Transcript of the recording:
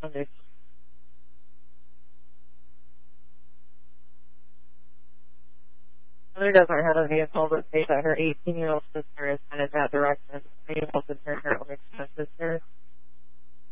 Mother doesn't have a vehicle, but states that her 18-year-old sister is headed at the